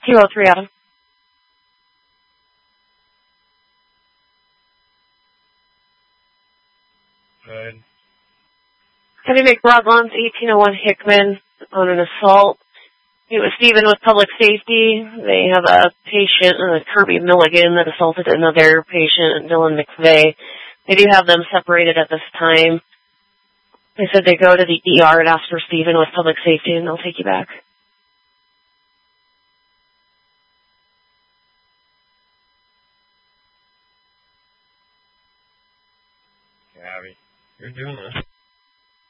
Kilo 3 Adam. Good. Heavy McBroadlands, 1801 Hickman, on an assault. It was Stephen with Public Safety. They have a patient, Kirby Milligan, that assaulted another patient, Dylan McVeigh. They do have them separated at this time. They said they go to the ER and ask for Stephen with Public Safety, and they'll take you back. Gabby, you're doing this.